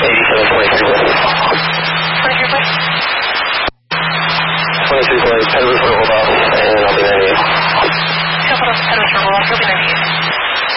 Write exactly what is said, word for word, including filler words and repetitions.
eighty-seven twenty-three West. twenty-three, please. twenty-three point ten, roof over